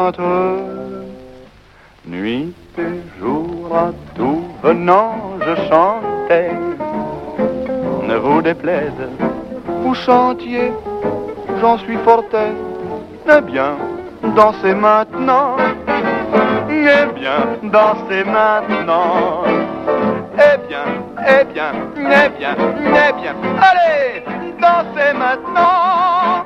Nuit et jour à tout venant je chantais. Ne vous déplaise, vous chantiez, j'en suis fort aise. Eh bien, dansez maintenant. Eh bien, dansez maintenant. Eh bien, eh bien, eh bien, eh bien. Allez, dansez maintenant.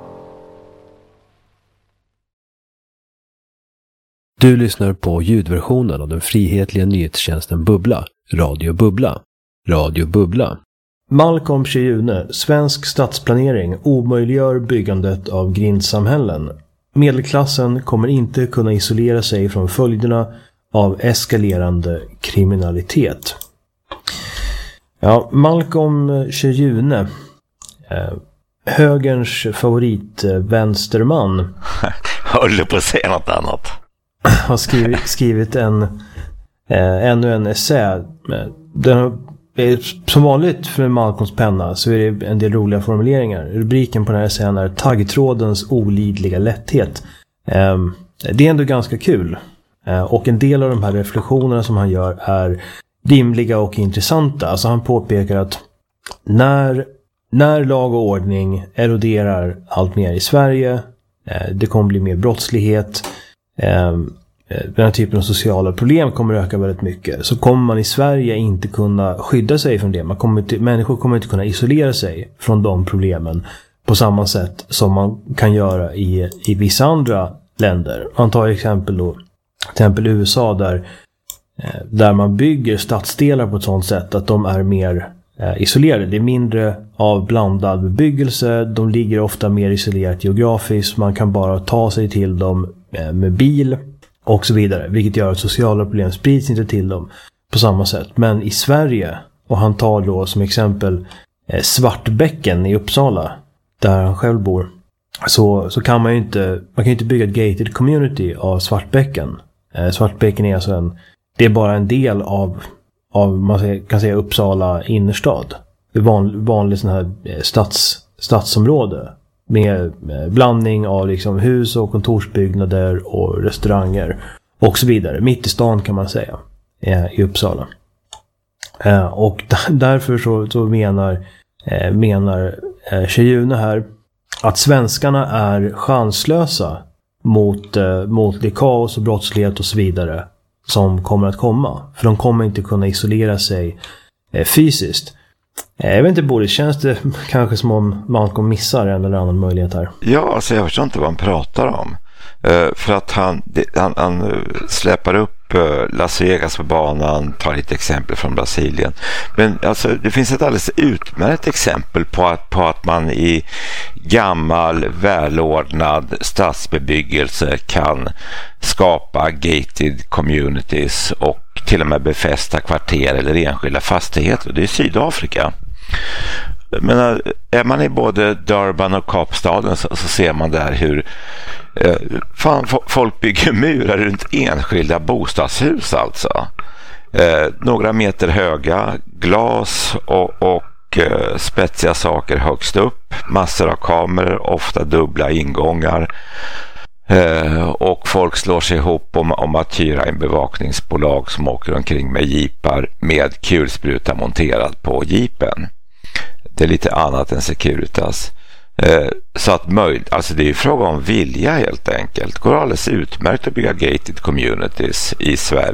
Du lyssnar på ljudversionen av den frihetliga nyhetstjänsten Bubbla, Radio Bubbla. Radio Bubbla. Malcolm Schiune, svensk stadsplanering omöjliggör byggandet av grindsamhällen. Medelklassen kommer inte kunna isolera sig från följderna av eskalerande kriminalitet. Ja, Malcolm Schiune, högerns favoritvänsterman. Håller på att säga något annat. Har skrivit ännu en essä. Som vanligt för Malcolms penna så är det en del roliga formuleringar. Rubriken på den här essän är taggtrådens olidliga lätthet. Det är ändå ganska kul. Och en del av de här reflektionerna som han gör är rimliga och intressanta. Alltså han påpekar att när lag och ordning eroderar allt mer i Sverige, det kommer bli mer brottslighet, den här typen av sociala problem kommer öka väldigt mycket, så kommer man i Sverige inte kunna skydda sig från det. Människor kommer inte kunna isolera sig från de problemen på samma sätt som man kan göra i vissa andra länder. Man tar exempel USA där man bygger stadsdelar på ett sådant sätt att de är mer isolerade. Det är mindre av blandad bebyggelse, de ligger ofta mer isolerat geografiskt, man kan bara ta sig till dem med bil och så vidare, vilket gör att sociala problem sprids inte till dem på samma sätt. Men i Sverige, och han tar då som exempel Svartbäcken i Uppsala, där han själv bor, så kan man kan ju inte bygga ett gated community av Svartbäcken. Svartbäcken är alltså det är bara en del av man kan säga Uppsala innerstad. Det är vanligt sån här stadsområde med blandning av liksom hus och kontorsbyggnader och restauranger och så vidare. Mitt i stan kan man säga i Uppsala. Och därför så menar Schiune här att svenskarna är chanslösa mot det kaos och brottslighet och så vidare som kommer att komma. För de kommer inte kunna isolera sig fysiskt. Jag vet inte, Boris, känns det kanske som om Malcolm missar en eller annan möjlighet här? Ja, alltså jag förstår inte vad han pratar om. För att han släpar upp Las Vegas på banan, tar lite exempel från Brasilien. Men alltså, det finns ett alldeles utmärkt exempel på att man i gammal välordnad stadsbebyggelse kan skapa gated communities och till och med befästa kvarter eller enskilda fastigheter. Det är Sydafrika. Men är man i både Durban och Kapstaden så ser man där hur folk bygger murar runt enskilda bostadshus alltså. Några meter höga, glas och spetsiga saker högst upp, massor av kameror, ofta dubbla ingångar. Och folk slår sig ihop om att hyra en bevakningsbolag som åker omkring med jeepar med kulspruta monterad på jeepen. Det är lite annat än Securitas. Så att alltså det är ju fråga om vilja helt enkelt. Det går alldeles utmärkt att bygga gated communities i Sverige.